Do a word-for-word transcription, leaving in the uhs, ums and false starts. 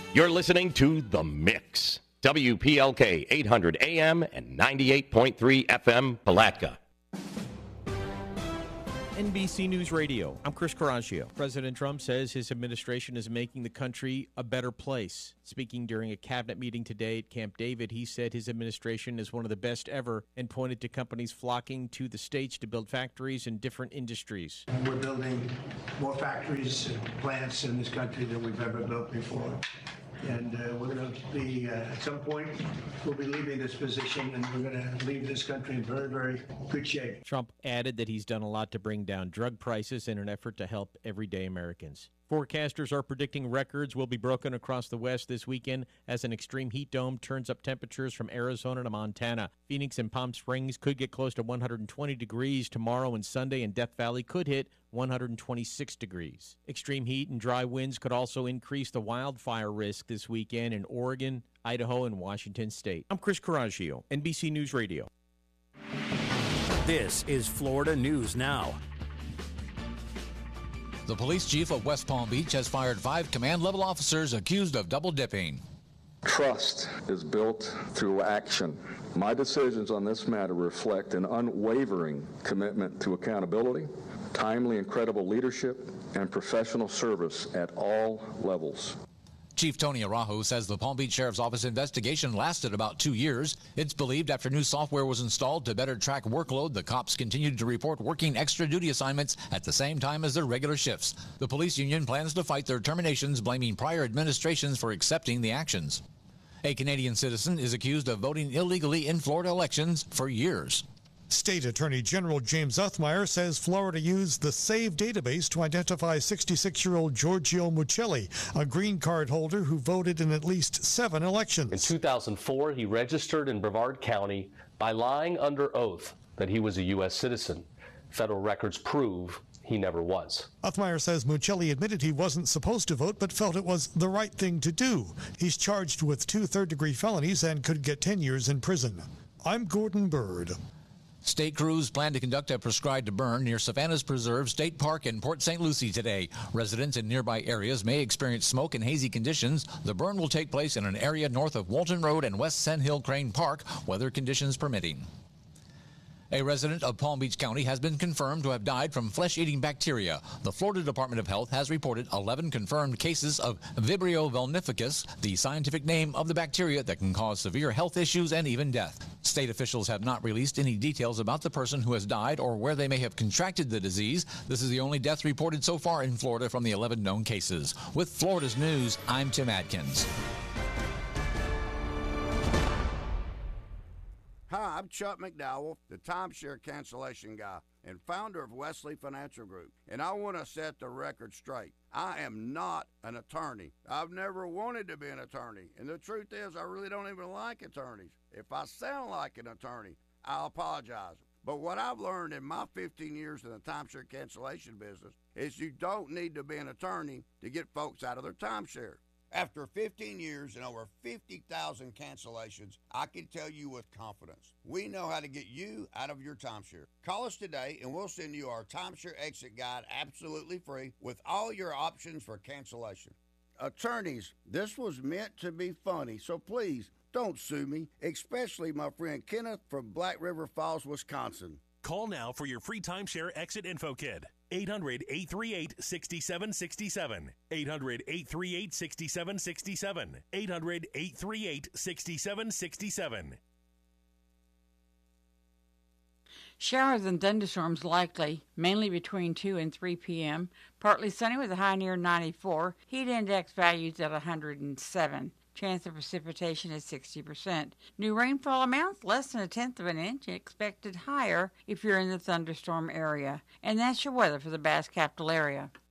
You're listening to The Mix. W P L K eight hundred A M and ninety-eight point three F M, Palatka. N B C News Radio. I'm Chris Coraggio. President Trump says his administration is making the country a better place. Speaking during a cabinet meeting today at Camp David, he said his administration is one of the best ever and pointed to companies flocking to the states to build factories in different industries. We're building more factories and plants in this country than we've ever built before. And uh, we're going to be, uh, at some point, we'll be leaving this position, and we're going to leave this country in very, very good shape. Trump added that he's done a lot to bring down drug prices in an effort to help everyday Americans. Forecasters are predicting records will be broken across the West this weekend as an extreme heat dome turns up temperatures from Arizona to Montana. Phoenix and Palm Springs could get close to one hundred twenty degrees tomorrow, and Sunday, and Death Valley could hit one hundred twenty-six degrees. Extreme heat and dry winds could also increase the wildfire risk this weekend in Oregon, Idaho, and Washington State. I'm Chris Coraggio, N B C News Radio. This is Florida News Now. The police chief of West Palm Beach has fired five command-level officers accused of double-dipping. Trust is built through action. My decisions on this matter reflect an unwavering commitment to accountability, timely and credible leadership, and professional service at all levels. Chief Tony Araujo says the Palm Beach Sheriff's Office investigation lasted about two years. It's believed after new software was installed to better track workload, the cops continued to report working extra duty assignments at the same time as their regular shifts. The police union plans to fight their terminations, blaming prior administrations for accepting the actions. A Canadian citizen is accused of voting illegally in Florida elections for years. State Attorney General James Othmeyer says Florida used the SAVE database to identify sixty-six-year-old Giorgio Mucelli, a green card holder who voted in at least seven elections. In two thousand four, he registered in Brevard County by lying under oath that he was a U S citizen. Federal records prove he never was. Othmeyer says Mucelli admitted he wasn't supposed to vote but felt it was the right thing to do. He's charged with two third-degree felonies and could get ten years in prison. I'm Gordon Bird. State crews plan to conduct a prescribed burn near Savannah's Preserve State Park in Port Saint Lucie today. Residents in nearby areas may experience smoke and hazy conditions. The burn will take place in an area north of Walton Road and West Sand Hill Crane Park, weather conditions permitting. A resident of Palm Beach County has been confirmed to have died from flesh-eating bacteria. The Florida Department of Health has reported eleven confirmed cases of Vibrio vulnificus, the scientific name of the bacteria that can cause severe health issues and even death. State officials have not released any details about the person who has died or where they may have contracted the disease. This is the only death reported so far in Florida from the eleven known cases. With Florida's News, I'm Tim Adkins. Hi, I'm Chuck McDowell, the timeshare cancellation guy and founder of Wesley Financial Group, and I want to set the record straight. I am not an attorney. I've never wanted to be an attorney, and the truth is I really don't even like attorneys. If I sound like an attorney, I'll apologize. But what I've learned in my fifteen years in the timeshare cancellation business is you don't need to be an attorney to get folks out of their timeshare. After fifteen years and over fifty thousand cancellations, I can tell you with confidence, we know how to get you out of your timeshare. Call us today and we'll send you our timeshare exit guide absolutely free with all your options for cancellation. Attorneys, this was meant to be funny, so please don't sue me, especially my friend Kenneth from Black River Falls, Wisconsin. Call now for your free timeshare exit info kit. eight hundred, eight three eight, six seven six seven. eight hundred, eight three eight, six seven six seven. eight hundred, eight three eight, six seven six seven. Showers and thunderstorms likely, mainly between two and three p.m. Partly sunny with a high near ninety-four. Heat index values at one hundred seven. Chance of precipitation is sixty percent. New rainfall amounts less than a tenth of an inch, expected higher if you're in the thunderstorm area. And that's your weather for the Bass Capital area.